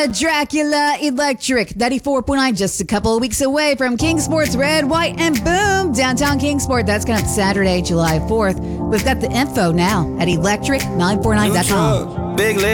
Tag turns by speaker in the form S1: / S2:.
S1: Dracula Electric, 94.9, just a couple of weeks away from Kingsport's Red, White, and Boom, downtown Kingsport. That's coming up Saturday, July 4th. We've got the info now at electric949.com.
S2: Big